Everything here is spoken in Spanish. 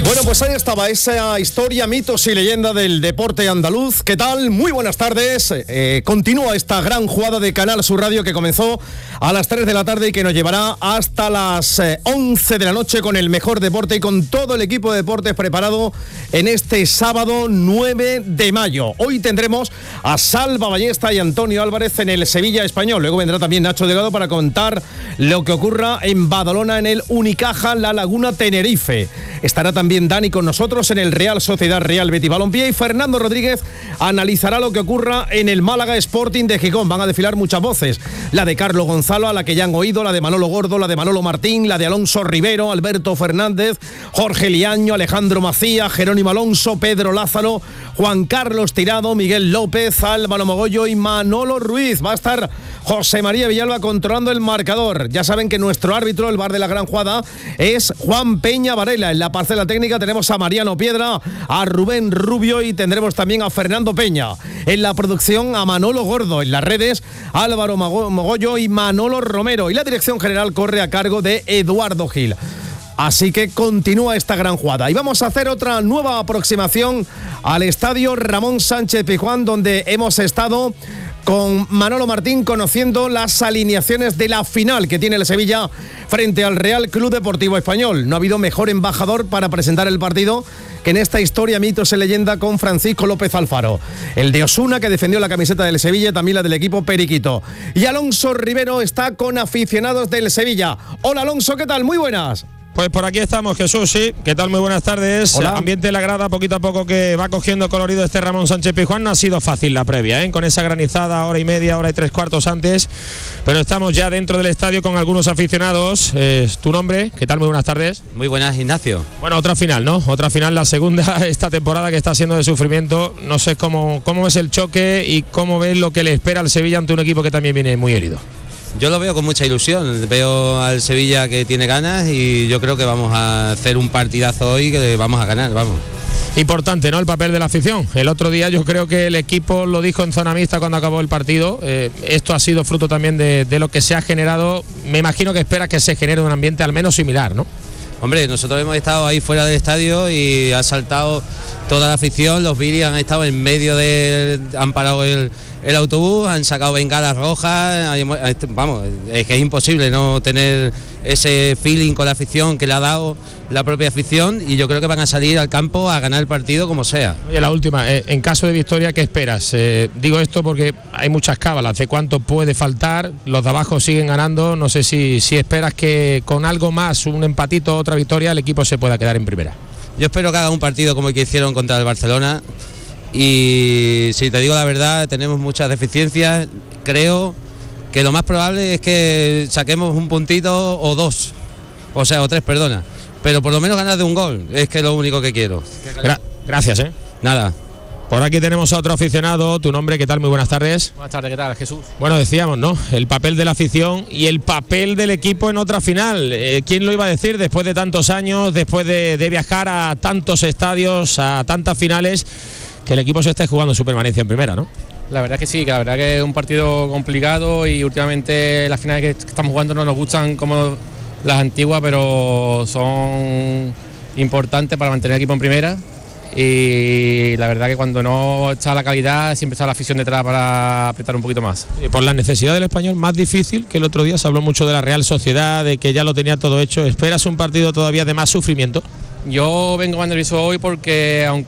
Bueno, pues ahí estaba esa historia, mitos y leyenda del deporte andaluz. ¿Qué tal? Muy buenas tardes. Continúa esta gran jugada de Canal Sur Radio que comenzó a las 3 de la tarde y que nos llevará hasta las 11 de la noche con el mejor deporte y con todo el equipo de deportes preparado en este sábado 9 de mayo. Hoy tendremos a Salva Ballesta y Antonio Álvarez en el Sevilla Español. Luego vendrá también Nacho Delgado para contar lo que ocurra en Badalona en el Unicaja La Laguna Tenerife. Estará también Dani con nosotros en el Real Sociedad Real Betis Balompié y Fernando Rodríguez analizará lo que ocurra en el Málaga Sporting de Gijón. Van a desfilar muchas voces, la de Carlos Gonzalo, a la que ya han oído, la de Manolo Gordo, la de Manolo Martín, la de Alonso Rivero, Alberto Fernández, Jorge Liaño, Alejandro Macías, Jerónimo Alonso, Pedro Lázaro, Juan Carlos Tirado, Miguel López, Álvaro Mogollo y Manolo Ruiz. Va a estar José María Villalba controlando el marcador. Ya saben que nuestro árbitro, el bar de la Gran Jugada, es Juan Peña Varela. En la parcela técnica tenemos a Mariano Piedra, a Rubén Rubio y tendremos también a Fernando Peña. En la producción a Manolo Gordo. En las redes Álvaro Mogollo y Manolo Romero. Y la dirección general corre a cargo de Eduardo Gil. Así que continúa esta gran jugada. Y vamos a hacer otra nueva aproximación al estadio Ramón Sánchez Pizjuán, donde hemos estado con Manolo Martín conociendo las alineaciones de la final que tiene el Sevilla frente al Real Club Deportivo Español. No ha habido mejor embajador para presentar el partido que en esta historia, mitos y leyenda, con Francisco López Alfaro. El de Osuna, que defendió la camiseta del Sevilla, también la del equipo Periquito. Y Alonso Rivero está con aficionados del Sevilla. Hola Alonso, ¿qué tal? Muy buenas. Pues por aquí estamos, Jesús, sí. ¿Qué tal? Muy buenas tardes. Hola. Ambiente de la grada, poquito a poco que va cogiendo colorido este Ramón Sánchez Pizjuán. No ha sido fácil la previa, con esa granizada, hora y media, hora y 3/4 antes. Pero estamos ya dentro del estadio con algunos aficionados. ¿Tu nombre? ¿Qué tal? Muy buenas tardes. Muy buenas, Ignacio. Bueno, otra final, ¿no? Otra final, la segunda esta temporada que está siendo de sufrimiento. No sé cómo es el choque y cómo ves lo que le espera al Sevilla ante un equipo que también viene muy herido. Yo lo veo con mucha ilusión, veo al Sevilla que tiene ganas y yo creo que vamos a hacer un partidazo hoy que vamos a ganar, vamos. Importante, ¿no?, el papel de la afición. El otro día yo creo que el equipo lo dijo en zona mixta cuando acabó el partido. Esto ha sido fruto también de lo que se ha generado. Me imagino que espera que se genere un ambiente al menos similar, ¿no? Hombre, nosotros hemos estado ahí fuera del estadio y ha saltado toda la afición, los Viris han estado en medio han parado el autobús, han sacado bengalas rojas, vamos, es que es imposible no tener ese feeling con la afición que le ha dado la propia afición y yo creo que van a salir al campo a ganar el partido como sea. Oye, la última, en caso de victoria, ¿qué esperas? Digo esto porque hay muchas cábalas de cuánto puede faltar, los de abajo siguen ganando, no sé si esperas que con algo más, un empatito, otra victoria, el equipo se pueda quedar en primera. Yo espero que haga un partido como el que hicieron contra el Barcelona y si te digo la verdad, tenemos muchas deficiencias, creo que lo más probable es que saquemos un puntito o dos, o tres, perdona, pero por lo menos ganar de un gol, es que es lo único que quiero. Gracias, Nada. Por aquí tenemos a otro aficionado, tu nombre, ¿qué tal? Muy buenas tardes. Buenas tardes, ¿qué tal, Jesús? Bueno, decíamos, ¿no?, el papel de la afición y el papel del equipo en otra final. ¿Quién lo iba a decir después de tantos años, después de viajar a tantos estadios, a tantas finales, que el equipo se esté jugando su permanencia en primera, ¿no? La verdad es que sí, que la verdad que es un partido complicado y últimamente las finales que estamos jugando no nos gustan como las antiguas, pero son importantes para mantener el equipo en primera. Y la verdad que cuando no está la calidad siempre está la afición detrás para apretar un poquito más. Por la necesidad del Español, más difícil que el otro día, se habló mucho de la Real Sociedad, de que ya lo tenía todo hecho. ¿Esperas un partido todavía de más sufrimiento? Yo vengo más nervioso hoy porque aunque